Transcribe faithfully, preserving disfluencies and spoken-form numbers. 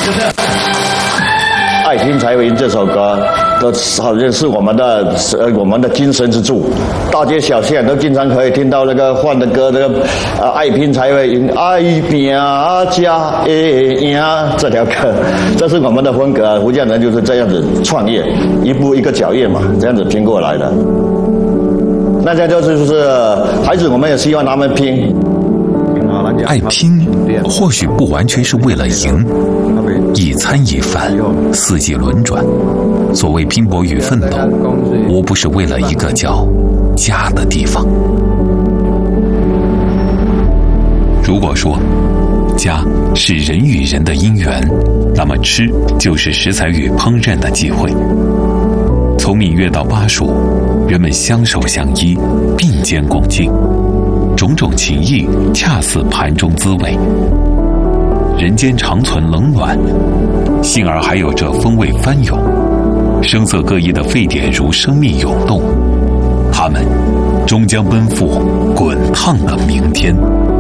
爱拼才会赢这首歌，都好像是我们的呃我们的精神支柱，大街小巷都经常可以听到那个换的歌，这个呃爱拼才会赢，爱拼才会赢这条歌，这是我们的风格。福建人就是这样子创业，一步一个脚印嘛，这样子拼过来的。那这就是就是孩子，我们也希望他们拼。 爱拼或许不完全是为了赢，一餐一饭，四季轮转。所谓拼搏与奋斗，无不是为了一个叫家的地方。如果说家是人与人的因缘，那么吃就是食材与烹饪的机会。从闽粤到巴蜀，人们相守相依，并肩共进，种种情谊恰似盘中滋味。人间长存冷暖，幸而还有这风味翻涌，声色各异的沸点如生命涌动，它们终将奔赴滚烫的明天。